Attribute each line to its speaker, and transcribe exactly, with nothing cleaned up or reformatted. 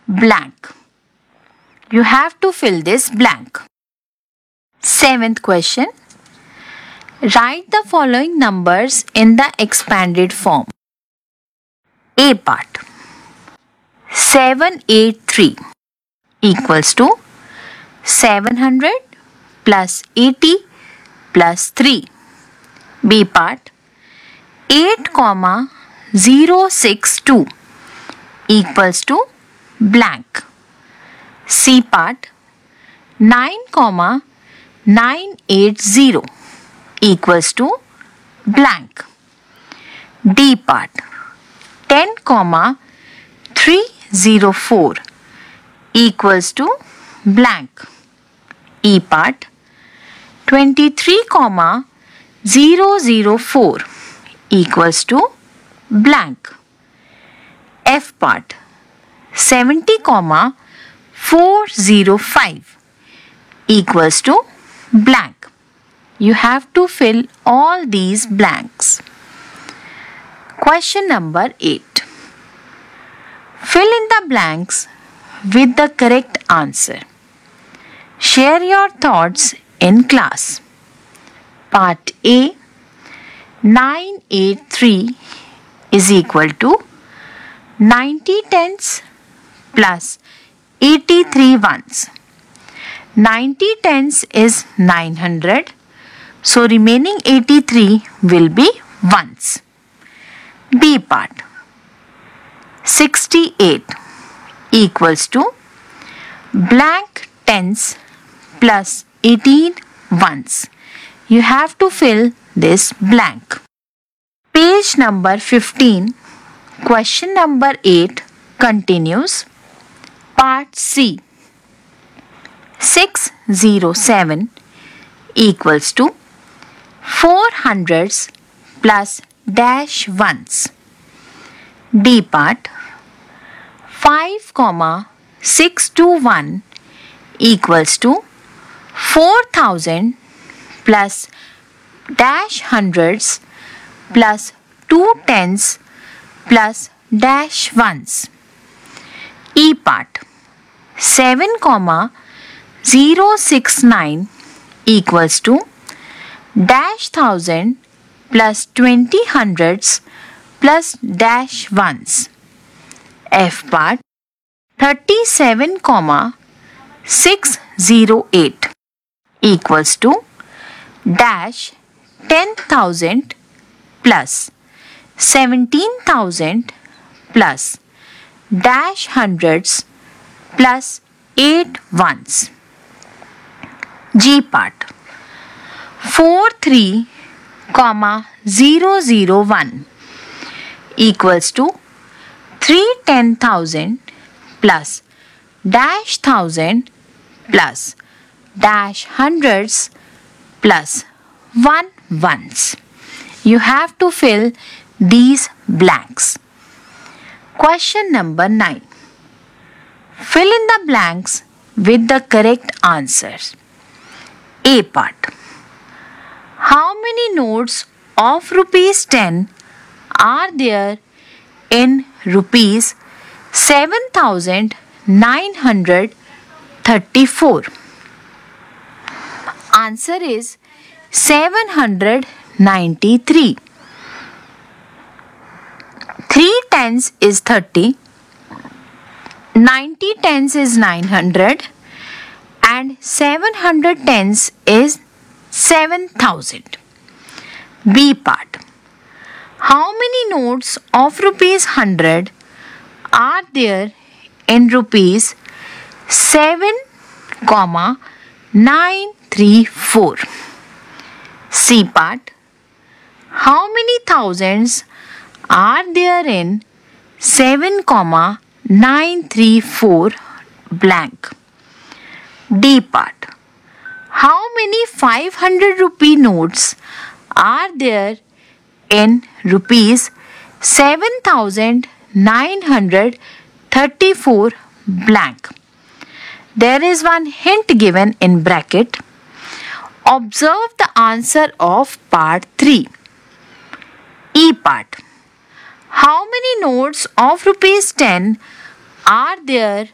Speaker 1: blank. You have to fill this blank. Seventh question. Write the following numbers in the expanded form. A part. seven eighty-three equals to seven hundred plus eighty plus three. B part. eight comma zero six two equals to blank. C part. nine comma nine eighty equals to blank. D part. ten comma three oh four equals to blank. E part. twenty-three comma zero zero four equals to blank. F part. seventy comma four oh five equals to blank. You have to fill all these blanks. Question number eight. Fill in the blanks with the correct answer. Share your thoughts in class. Part A. nine eighty-three is equal to ninety tens plus eighty-three ones. ninety tens is nine hundred, so remaining eighty-three will be ones. B part. sixty-eight equals to blank tens plus eighteen ones. You have to fill this blank. Page number fifteen, question number eight continues. Part C. six hundred seven equals to four hundreds plus dash ones. D part. five comma six two one equals to four thousand plus dash hundreds plus two tens plus dash ones. E part. seven comma zero six nine equals to dash thousand plus twenty hundreds plus dash ones. F part. thirty-seven comma six oh eight equals to dash ten thousand plus seventeen thousand plus dash hundreds plus eight ones. G part. forty-three comma zero zero one equals to three ten thousand plus dash thousand plus dash hundreds plus one ones. You have to fill these blanks. Question number nine. Fill in the blanks with the correct answers. A part. How many notes of rupees ten are there in rupees seven thousand nine hundred thirty-four? Answer is seven hundred ninety-three. three tens is thirty, ninety tens is nine hundred, and seven hundred tens is seven thousand. B part. How many notes of rupees one hundred are there in rupees seven comma nine three four? C part. How many thousands are there in seven comma nine three four blank? D part. How many five hundred rupee notes are there in rupees seven thousand nine hundred thirty-four blank? There is one hint given in bracket. Observe the answer of part three. E part. How many notes of rupees ten are there